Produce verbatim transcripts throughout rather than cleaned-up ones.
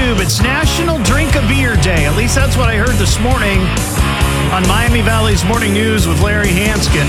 YouTube. It's National Drink a Beer Day. At least that's what I heard this morning on Miami Valley's Morning News with Larry Hanskin.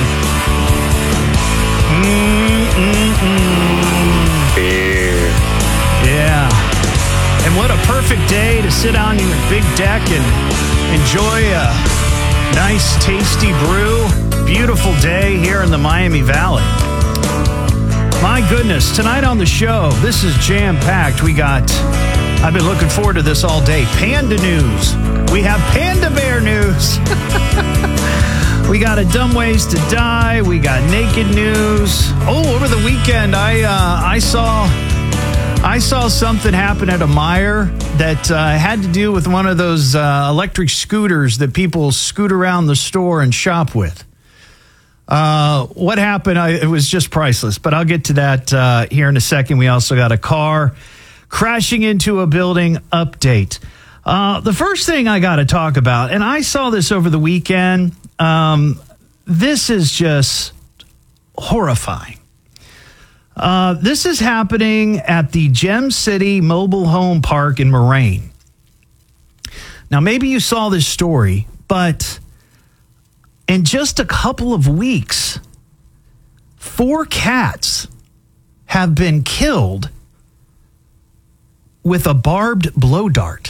Mm-mm-mm. Beer. Yeah. And what a perfect day to sit on your big deck and enjoy a nice, tasty brew. Beautiful day here in the Miami Valley. My goodness, tonight on the show, this is jam-packed. We got, I've been looking forward to this all day, Panda News. We have Panda Bear News. We got a Dumb Ways to Die. We got Naked News. Oh, over the weekend, I uh, I saw I saw something happen at a Meijer that uh, had to do with one of those uh, electric scooters that people scoot around the store and shop with. Uh, what happened? I, it was just priceless, but I'll get to that uh, here in a second. We also got a car crashing into a building update. Uh, the first thing I got to talk about, and I saw this over the weekend, um, this is just horrifying. Uh, this is happening at the Gem City Mobile Home Park in Moraine. Now, maybe you saw this story, but in just a couple of weeks, four cats have been killed with a barbed blow dart.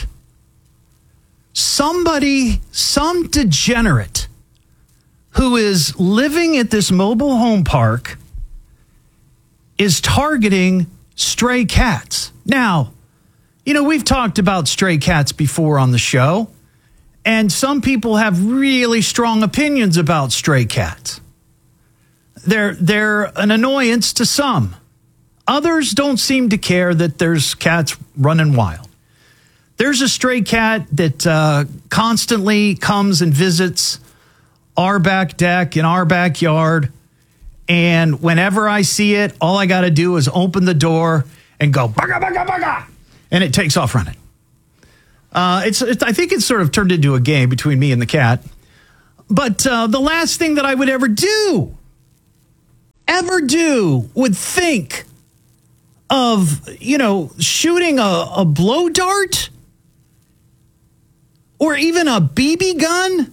Somebody, some degenerate who is living at this mobile home park is targeting stray cats. Now, you know, we've talked about stray cats before on the show. And some people have really strong opinions about stray cats. They're, they're an annoyance to some. Others don't seem to care that there's cats running wild. There's a stray cat that uh, constantly comes and visits our back deck in our backyard. And whenever I see it, all I got to do is open the door and go, baga, baga, baga. And it takes off running. Uh, it's, it's. I think it's sort of turned into a game between me and the cat. But uh, the last thing that I would ever do, ever do, would think of, you know, shooting a, a blow dart or even a B B gun.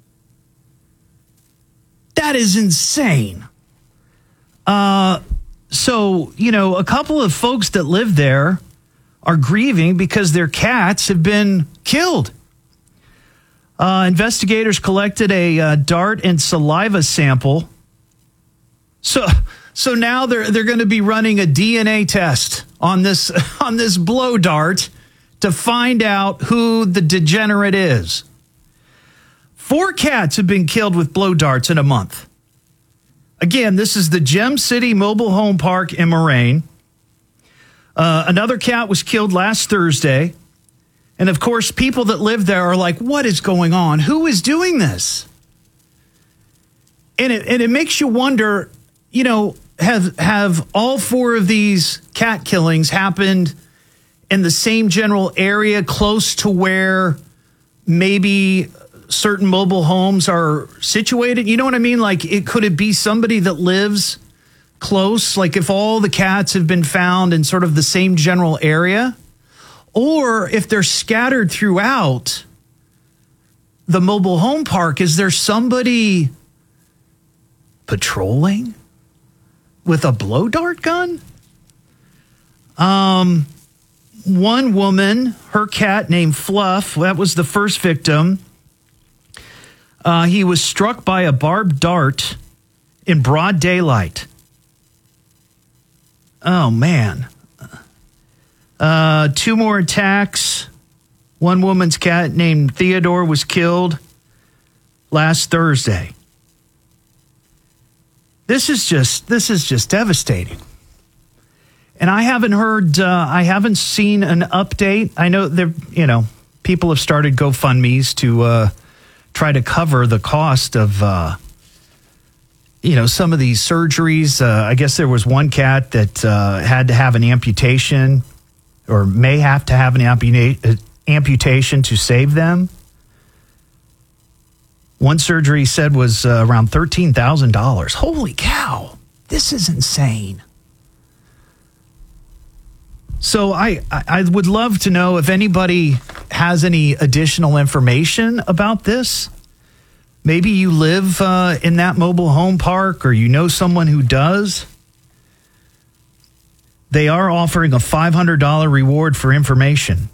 That is insane. Uh, so, you know, a couple of folks that live there are grieving because their cats have been killed. Uh, investigators collected a uh, dart and saliva sample. So, so now they're they're going to be running a D N A test on this on this blow dart to find out who the degenerate is. Four cats have been killed with blow darts in a month. Again, this is the Gem City Mobile Home Park in Moraine. Uh, another cat was killed last Thursday. And of course, people that live there are like, what is going on? Who is doing this? And it, and it makes you wonder, you know, have, have all four of these cat killings happened in the same general area close to where maybe certain mobile homes are situated? You know what I mean? Like, it could it be somebody that lives close, like if all the cats have been found in sort of the same general area, or if they're scattered throughout the mobile home park, is there somebody patrolling with a blow dart gun? Um, one woman, her cat named Fluff, that was the first victim. Uh, he was struck by a barbed dart in broad daylight. Oh, man. Uh, two more attacks. One woman's cat named Theodore was killed last Thursday. This is just, this is just devastating. And I haven't heard, uh, I haven't seen an update. I know there, you know, people have started GoFundMe's to uh, try to cover the cost of, uh, you know, some of these surgeries. Uh, I guess there was one cat that uh, had to have an amputation or may have to have an amputa- amputation to save them. One surgery said was uh, around thirteen thousand dollars. Holy cow. This is insane. So I, I would love to know if anybody has any additional information about this. Maybe you live uh, in that mobile home park or you know someone who does. They are offering a five hundred dollars reward for information.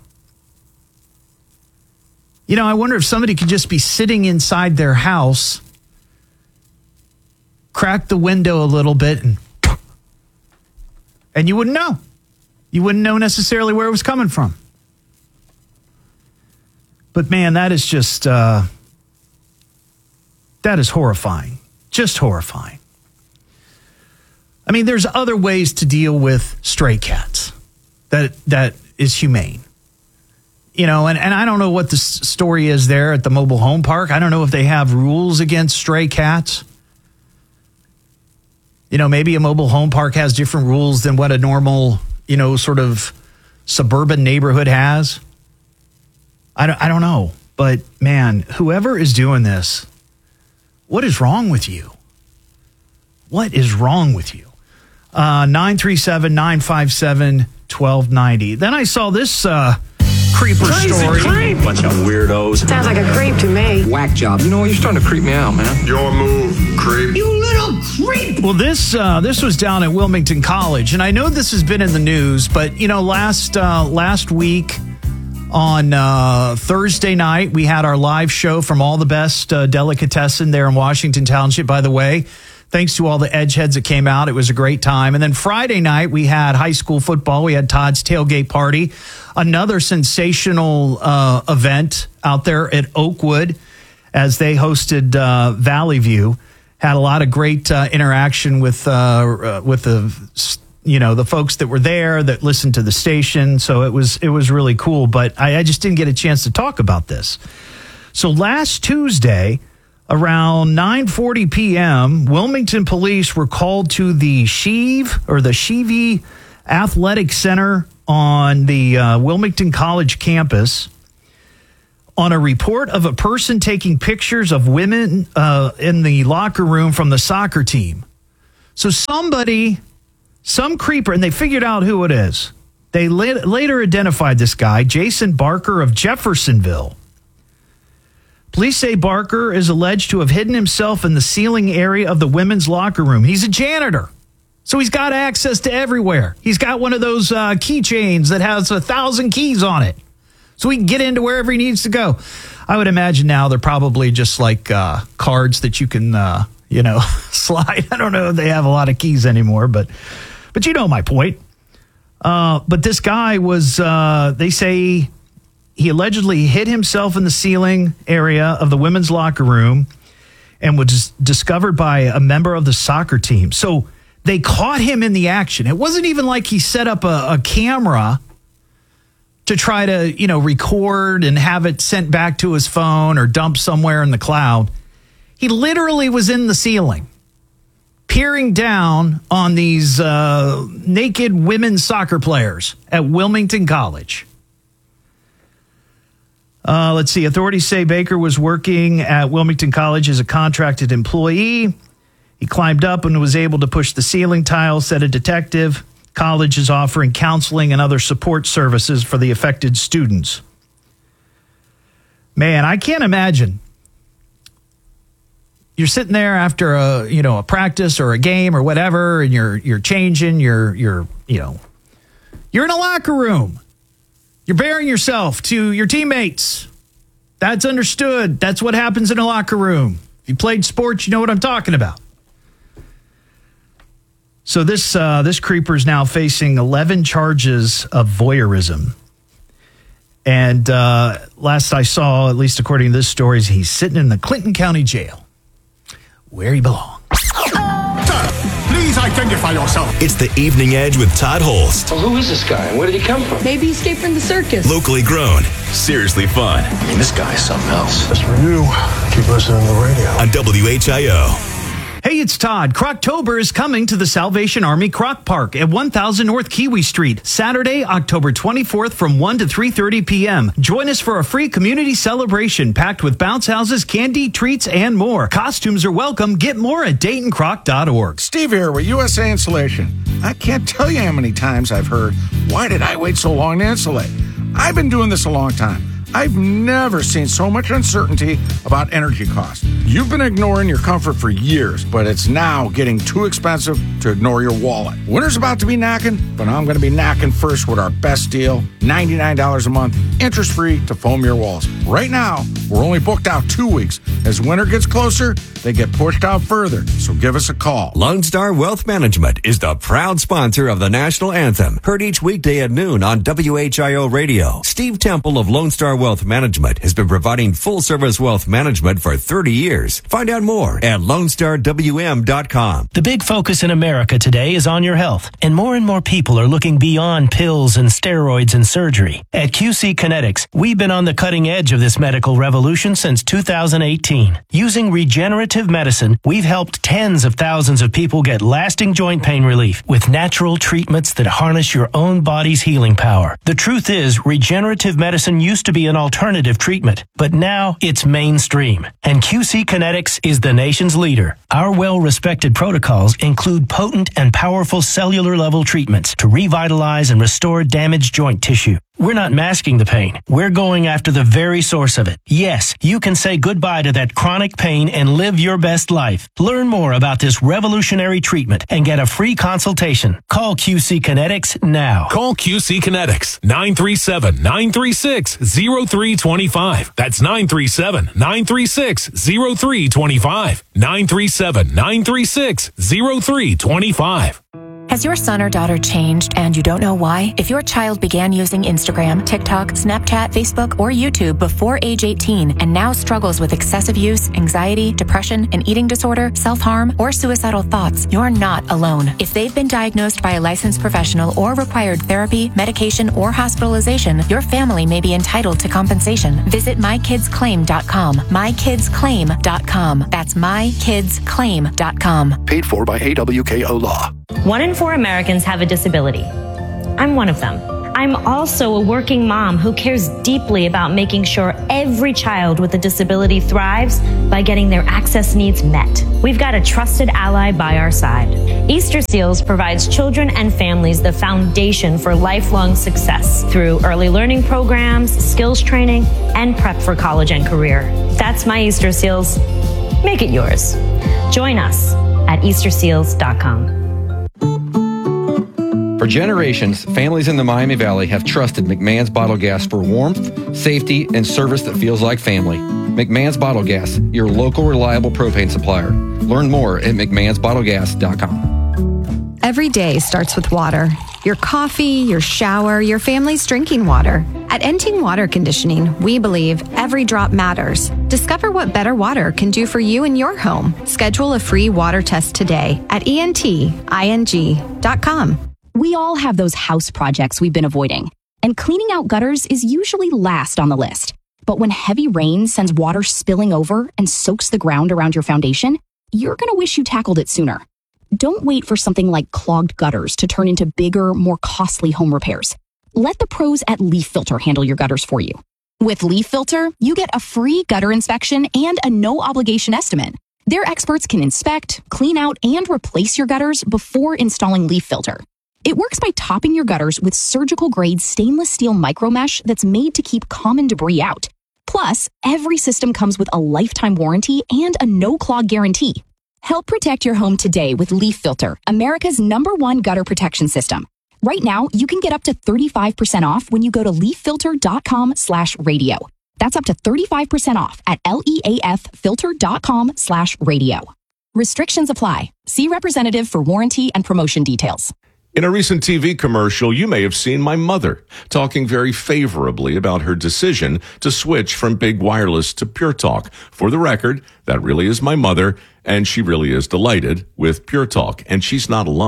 You know, I wonder if somebody could just be sitting inside their house, crack the window a little bit, and, and you wouldn't know. You wouldn't know necessarily where it was coming from. But man, that is just, uh, that is horrifying. Just horrifying. I mean, there's other ways to deal with stray cats that that is humane. You know, and, and I don't know what the story is there at the mobile home park. I don't know if they have rules against stray cats. You know, maybe a mobile home park has different rules than what a normal, you know, sort of suburban neighborhood has. I don't, I don't know. But, man, whoever is doing this, what is wrong with you? What is wrong with you? Uh, nine three seven, nine five seven, one two nine zero. Then I saw this uh, creeper Crazy story. Creep. Bunch of weirdos. Sounds like a creep to me. Whack job. You know, you're starting to creep me out, man. Your move, creep. You little creep! Well, this uh, this was down at Wilmington College, and I know this has been in the news, but, you know, last uh, last week on uh, Thursday night, we had our live show from All the Best uh, Delicatessen there in Washington Township, by the way. Thanks to all the Edgeheads that came out. It was a great time. And then Friday night, we had high school football. We had Todd's Tailgate Party, another sensational uh, event out there at Oakwood as they hosted uh, Valley View. Had a lot of great uh, interaction with uh, uh, with the you know the folks that were there that listened to the station. So it was it was really cool. But I, I just didn't get a chance to talk about this. So last Tuesday, around nine forty p.m., Wilmington police were called to the Sheave or the Sheevey Athletic Center on the uh, Wilmington College campus on a report of a person taking pictures of women uh, in the locker room from the soccer team. So somebody, some creeper, and they figured out who it is. They la- later identified this guy, Jason Barker of Jeffersonville. Police say Barker is alleged to have hidden himself in the ceiling area of the women's locker room. He's a janitor, so he's got access to everywhere. He's got one of those uh, keychains that has a thousand keys on it, so he can get into wherever he needs to go. I would imagine now they're probably just like uh, cards that you can, uh, you know, slide. I don't know if they have a lot of keys anymore, but but you know my point. Uh, but this guy was, uh, they say, he allegedly hid himself in the ceiling area of the women's locker room and was discovered by a member of the soccer team. So they caught him in the action. It wasn't even like he set up a, a camera to try to, you know, record and have it sent back to his phone or dump somewhere in the cloud. He literally was in the ceiling, peering down on these uh, naked women soccer players at Wilmington College. Uh, let's see. Authorities say Baker was working at Wilmington College as a contracted employee. He climbed up and was able to push the ceiling tile, said a detective. College is offering counseling and other support services for the affected students. Man, I can't imagine. You're sitting there after a, you know, a practice or a game or whatever, and you're you're changing, you're you're, you know, you're in a locker room. You're bearing yourself to your teammates. That's understood. That's what happens in a locker room. If you played sports, you know what I'm talking about. So this uh, this creeper is now facing eleven charges of voyeurism. And uh, last I saw, at least according to this story, he's sitting in the Clinton County Jail, where he belongs. Please identify yourself. It's the Evening Edge with Todd Holst. Well, who is this guy and where did he come from? Maybe he escaped from the circus. Locally grown, seriously fun. I mean, this guy's something else. Just for you, keep listening to the radio. On W H I O. Hey, it's Todd. Croctober is coming to the Salvation Army Croc Park at one thousand North Kiwi Street, Saturday, October twenty-fourth from one to three thirty p.m. Join us for a free community celebration packed with bounce houses, candy, treats, and more. Costumes are welcome. Get more at Dayton Croc dot org. Steve here with U S A Insulation. I can't tell you how many times I've heard, why did I wait so long to insulate? I've been doing this a long time. I've never seen so much uncertainty about energy costs. You've been ignoring your comfort for years, but it's now getting too expensive to ignore your wallet. Winter's about to be knocking, but I'm going to be knocking first with our best deal, ninety-nine dollars a month, interest-free to foam your walls. Right now, we're only booked out two weeks. As winter gets closer, they get pushed out further, so give us a call. Lone Star Wealth Management is the proud sponsor of the national anthem, heard each weekday at noon on W H I O Radio. Steve Temple of Lone Star Wealth Management has been providing full-service wealth management for thirty years. Find out more at lone star w m dot com. The big focus in America today is on your health, and more and more people are looking beyond pills and steroids and surgery. At Q C Kinetics, we've been on the cutting edge of this medical revolution since two thousand eighteen. Using regenerative medicine, we've helped tens of thousands of people get lasting joint pain relief with natural treatments that harness your own body's healing power. The truth is, regenerative medicine used to be an alternative treatment, but now it's mainstream. And Q C Kinetics is the nation's leader. Our well-respected protocols include potent and powerful cellular-level treatments to revitalize and restore damaged joint tissue. We're not masking the pain. We're going after the very source of it. Yes, you can say goodbye to that chronic pain and live your best life. Learn more about this revolutionary treatment and get a free consultation. Call Q C Kinetics now. Call Q C Kinetics, nine three seven, nine three six, zero three two five. That's nine three seven, nine three six, zero three two five. nine three seven, nine three six, zero three two five. Has your son or daughter changed and you don't know why? If your child began using Instagram, TikTok, Snapchat, Facebook, or YouTube before age eighteen and now struggles with excessive use, anxiety, depression, an eating disorder, self-harm, or suicidal thoughts, you're not alone. If they've been diagnosed by a licensed professional or required therapy, medication, or hospitalization, your family may be entitled to compensation. Visit my kids claim dot com. my kids claim dot com. That's my kids claim dot com. Paid for by A W K O Law. One in four Americans have a disability. I'm one of them. I'm also a working mom who cares deeply about making sure every child with a disability thrives by getting their access needs met. We've got a trusted ally by our side. Easter Seals provides children and families the foundation for lifelong success through early learning programs, skills training, and prep for college and career. That's my Easter Seals. Make it yours. Join us at easter seals dot com. For generations, families in the Miami Valley have trusted McMahon's Bottle Gas for warmth, safety, and service that feels like family. McMahon's Bottle Gas, your local reliable propane supplier. Learn more at mcmahons bottle gas dot com. Every day starts with water. Your coffee, your shower, your family's drinking water. At Enting Water Conditioning, we believe every drop matters. Discover what better water can do for you in your home. Schedule a free water test today at E N T I N G dot com. We all have those house projects we've been avoiding, and cleaning out gutters is usually last on the list. But when heavy rain sends water spilling over and soaks the ground around your foundation, you're going to wish you tackled it sooner. Don't wait for something like clogged gutters to turn into bigger, more costly home repairs. Let the pros at Leaf Filter handle your gutters for you. With Leaf Filter, you get a free gutter inspection and a no-obligation estimate. Their experts can inspect, clean out, and replace your gutters before installing Leaf Filter. It works by topping your gutters with surgical-grade stainless steel micromesh that's made to keep common debris out. Plus, every system comes with a lifetime warranty and a no-clog guarantee. Help protect your home today with Leaf Filter, America's number one gutter protection system. Right now, you can get up to thirty-five percent off when you go to leaf filter dot com slash radio. That's up to thirty-five percent off at leaf filter dot com slash radio. Restrictions apply. See representative for warranty and promotion details. In a recent T V commercial, you may have seen my mother talking very favorably about her decision to switch from Big Wireless to Pure Talk. For the record, that really is my mother, and she really is delighted with Pure Talk, and she's not alone.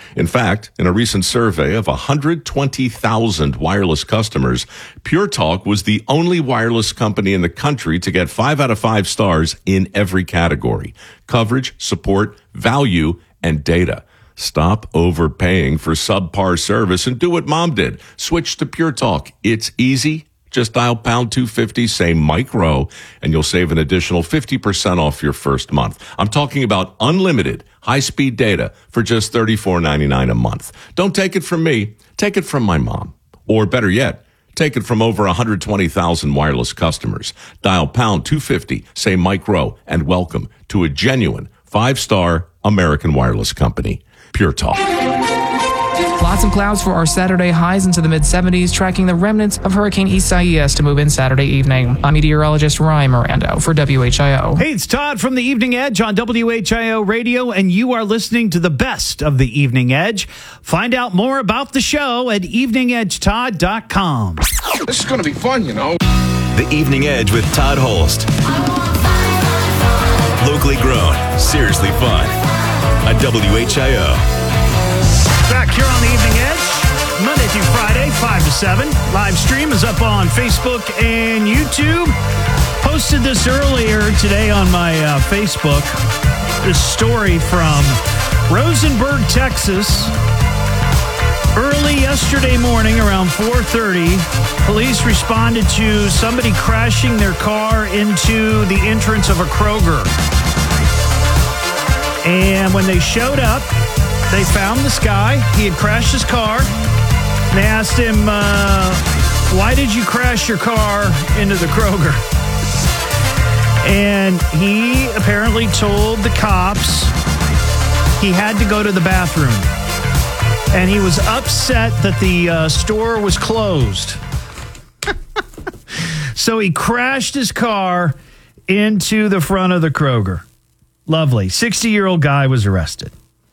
In fact, in a recent survey of one hundred twenty thousand wireless customers, Pure Talk was the only wireless company in the country to get five out of five stars in every category: coverage, support, value, and data. Stop overpaying for subpar service and do what Mom did. Switch to Pure Talk. It's easy. Just dial pound two fifty, say Mike Rowe, and you'll save an additional fifty percent off your first month. I'm talking about unlimited high-speed data for just thirty-four ninety-nine a month. Don't take it from me. Take it from my mom. Or better yet, take it from over one hundred twenty thousand wireless customers. Dial pound two fifty, say Mike Rowe, and welcome to a genuine five-star American wireless company. Pure Talk. Lots of clouds for our Saturday, highs into the mid-seventies, tracking the remnants of Hurricane Isaias to move in Saturday evening. I'm meteorologist Ryan Mirando for W H I O. Hey, it's Todd from the Evening Edge on W H I O Radio, and you are listening to the best of the Evening Edge. Find out more about the show at evening edge todd dot com. This is going to be fun, you know. The Evening Edge with Todd Holst. Locally grown, seriously fun. On W H I O. Back here on the Evening Edge, Monday through Friday, five to seven. Live stream is up on Facebook and YouTube. Posted this earlier today on my uh, Facebook. This story from Rosenberg, Texas. Early yesterday morning, around four thirty, police responded to somebody crashing their car into the entrance of a Kroger. And when they showed up, they found this guy. He had crashed his car. They asked him, uh, why did you crash your car into the Kroger? And he apparently told the cops he had to go to the bathroom. And he was upset that the uh, store was closed. So he crashed his car into the front of the Kroger. Lovely. sixty-year-old guy was arrested.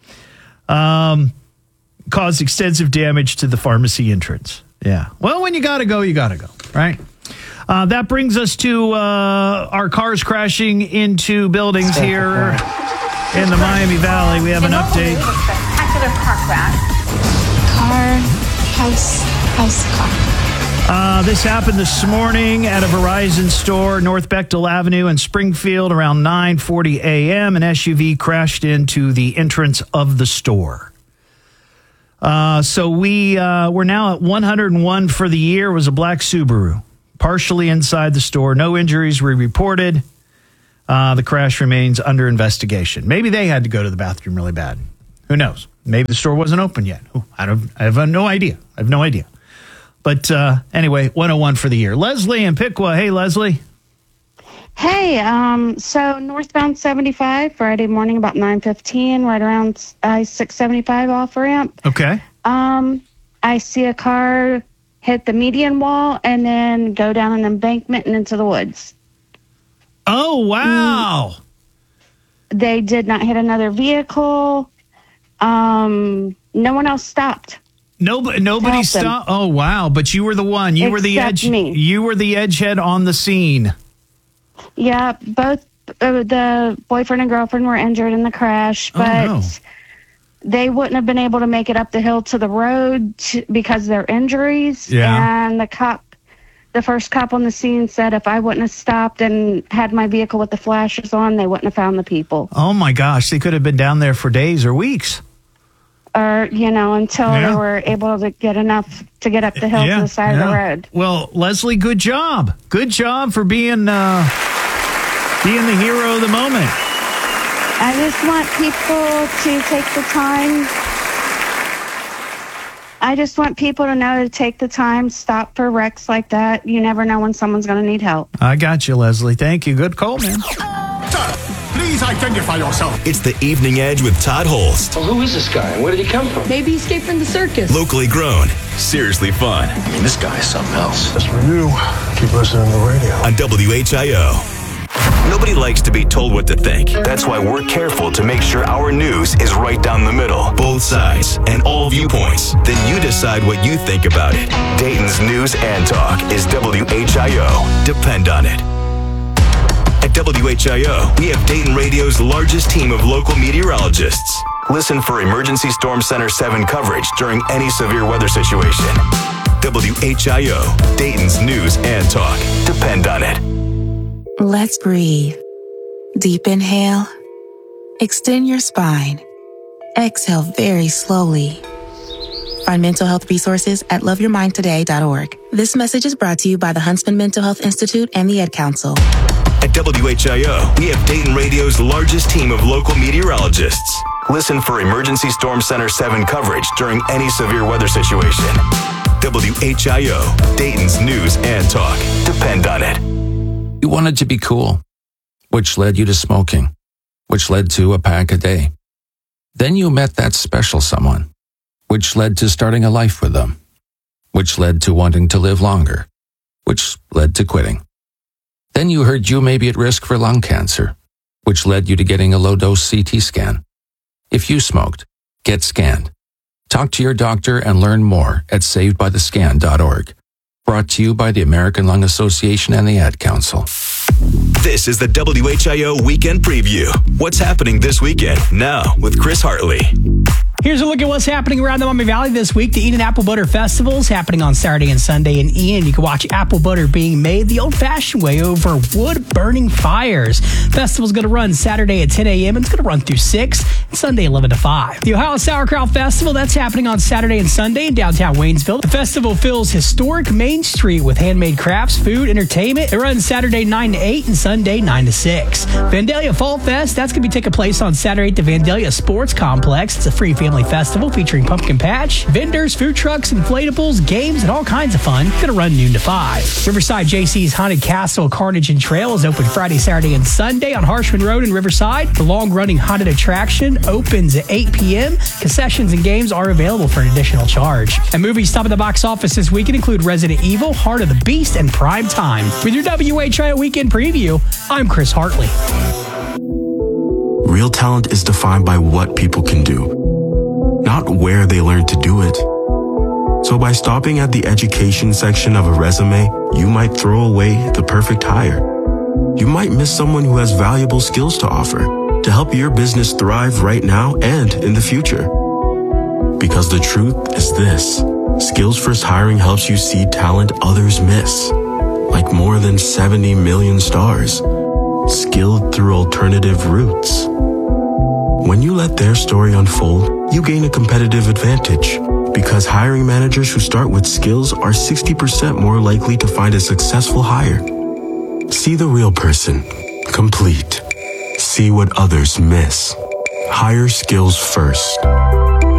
Um, caused extensive damage to the pharmacy entrance. Yeah. Well, when you got to go, you got to go, right? Uh, that brings us to uh, our cars crashing into buildings here in the Miami Valley. We have an update. Spectacular car crash. Car, house, house, car. Uh, this happened this morning at a Verizon store, North Bechtel Avenue in Springfield, around nine forty a.m. An S U V crashed into the entrance of the store. Uh, so we, uh, we're now at one hundred one for the year. It was a black Subaru, partially inside the store. No injuries were reported. Uh, the crash remains under investigation. Maybe they had to go to the bathroom really bad. Who knows? Maybe the store wasn't open yet. I don't. I have no idea. I have no idea. But uh, anyway, one oh one for the year. Leslie in Piqua. Hey, Leslie. Hey, um, so northbound seventy-five, Friday morning about nine fifteen, right around I six seventy-five off ramp. Okay. Um, I see a car hit the median wall and then go down an embankment and into the woods. Oh, wow. They did not hit another vehicle. Um, no one else stopped. Nobody, nobody stopped. Oh, wow. But you were the one. You Except were the edge. Me. You were the edgehead on the scene. Yeah, both uh, the boyfriend and girlfriend were injured in the crash, but oh, no. they wouldn't have been able to make it up the hill to the road to, because of their injuries. Yeah. And the cop, the first cop on the scene said if I wouldn't have stopped and had my vehicle with the flashers on, they wouldn't have found the people. Oh, my gosh. They could have been down there for days or weeks. Or, you know, until yeah. they were able to get enough to get up the hill yeah, to the side yeah. of the road. Well, Leslie, good job. Good job for being uh, being the hero of the moment. I just want people to take the time. I just want people to know to take the time, stop for wrecks like that. You never know when someone's going to need help. I got you, Leslie. Thank you. Good call, man. Sir, please identify yourself. It's the Evening Edge with Todd Holst. Well, who is this guy and where did he come from? Maybe he escaped from the circus. Locally grown, seriously fun. I mean, this guy is something else. That's for you. Keep listening to the radio. On W H I O. Nobody likes to be told what to think. That's why we're careful to make sure our news is right down the middle. Both sides and all viewpoints. Then you decide what you think about it. Dayton's News and Talk is W H I O. Depend on it. At W H I O, we have Dayton Radio's largest team of local meteorologists. Listen for Emergency Storm Center seven coverage during any severe weather situation. W H I O, Dayton's news and talk. Depend on it. Let's breathe. Deep inhale. Extend your spine. Exhale very slowly. Find mental health resources at love your mind today dot org. This message is brought to you by the Huntsman Mental Health Institute and the Ad Council. At W H I O, we have Dayton Radio's largest team of local meteorologists. Listen for Emergency Storm Center seven coverage during any severe weather situation. W H I O, Dayton's news and talk. Depend on it. You wanted to be cool, which led you to smoking, which led to a pack a day. Then you met that special someone, which led to starting a life with them, which led to wanting to live longer, which led to quitting. Then you heard you may be at risk for lung cancer, which led you to getting a low-dose C T scan. If you smoked, get scanned. Talk to your doctor and learn more at saved by the scan dot org. Brought to you by the American Lung Association and the Ad Council. This is the W H I O Weekend Preview. What's happening this weekend? Now with Chris Hartley. Here's a look at what's happening around the Maumee Valley this week. The Eden Apple Butter Festival is happening on Saturday and Sunday in Eden. You can watch apple butter being made the old-fashioned way over wood-burning fires. Festival's going to run Saturday at ten a.m. and it's going to run through six and Sunday eleven to five. The Ohio Sauerkraut Festival, that's happening on Saturday and Sunday in downtown Waynesville. The festival fills historic Main Street with handmade crafts, food, entertainment. It runs Saturday nine to eight and Sunday nine to six. Vandalia Fall Fest, that's going to be taking place on Saturday at the Vandalia Sports Complex. It's a free family festival featuring pumpkin patch, vendors, food trucks, inflatables, games, and all kinds of fun. Gonna run noon to five. Riverside J C's Haunted Castle Carnage and Trail is open Friday, Saturday, and Sunday on Harshman Road in Riverside. The long-running haunted attraction opens at eight p.m. Concessions and games are available for an additional charge. And movies top of the box office this weekend include Resident Evil, Heart of the Beast, and Prime Time. With your W H I O Weekend Preview, I'm Chris Hartley. Real talent is defined by what people can do, not where they learn to do it. So by stopping at the education section of a resume, you might throw away the perfect hire. You might miss someone who has valuable skills to offer to help your business thrive right now and in the future. Because the truth is this: Skills First Hiring helps you see talent others miss, like more than seventy million stars, skilled through alternative routes. When you let their story unfold, you gain a competitive advantage, because hiring managers who start with skills are sixty percent more likely to find a successful hire. See the real person, complete. See what others miss. Hire skills first.